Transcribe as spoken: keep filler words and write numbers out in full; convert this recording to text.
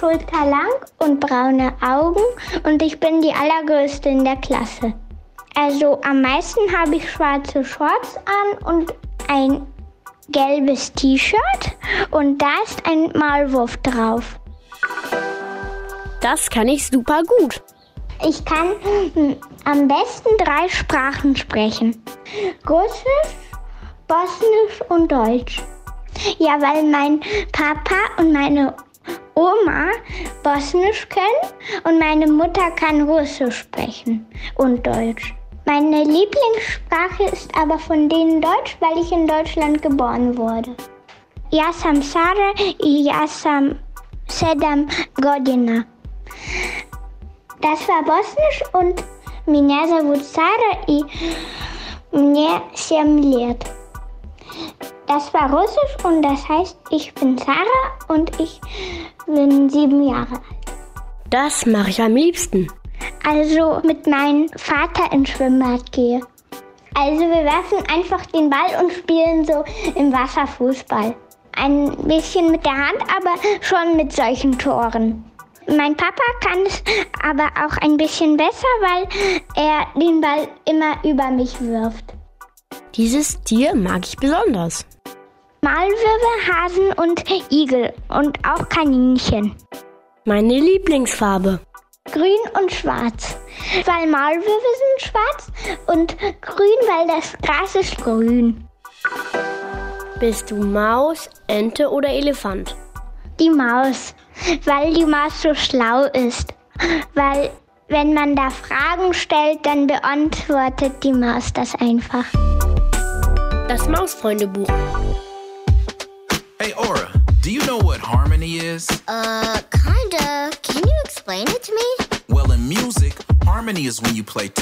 Schulter lang und braune Augen und ich bin die allergrößte in der Klasse. Also am meisten habe ich schwarze Shorts an und ein gelbes T-Shirt und da ist ein Maulwurf drauf. Das kann ich super gut. Ich kann hm, am besten drei Sprachen sprechen. Russisch, Bosnisch und Deutsch. Ja, weil mein Papa und meine Oma Bosnisch können und meine Mutter kann Russisch sprechen und Deutsch. Meine Lieblingssprache ist aber von denen Deutsch, weil ich in Deutschland geboren wurde. Ja sam Sara i ja sam sedam godina. Das war Bosnisch und меня зовут Sara и мне семь лет. Das war Russisch und das heißt, ich bin Sarah und ich bin sieben Jahre alt. Das mache ich am liebsten. Also mit meinem Vater ins Schwimmbad gehe. Also wir werfen einfach den Ball und spielen so im Wasser Fußball. Ein bisschen mit der Hand, aber schon mit solchen Toren. Mein Papa kann es aber auch ein bisschen besser, weil er den Ball immer über mich wirft. Dieses Tier mag ich besonders. Maulwürfe, Hasen und Igel und auch Kaninchen. Meine Lieblingsfarbe. Grün und schwarz. Weil Maulwürfe sind schwarz und grün, weil das Gras ist grün. Bist du Maus, Ente oder Elefant? Die Maus, weil die Maus so schlau ist. Weil wenn man da Fragen stellt, dann beantwortet die Maus das einfach. Das Mausfreundebuch. Hey Aura, do you know what harmony is? Uh, kinda. Can you explain it to me? Well, in music, harmony is when you play two